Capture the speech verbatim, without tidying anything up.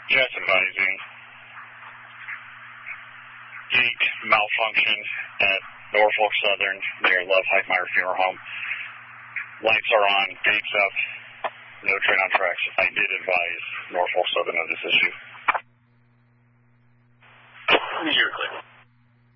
Just advising. Gate malfunction at Norfolk Southern near Love Heitmeyer Funeral Home. Lights are on, gates up, no train on tracks. I did advise Norfolk Southern of this issue. You're clear.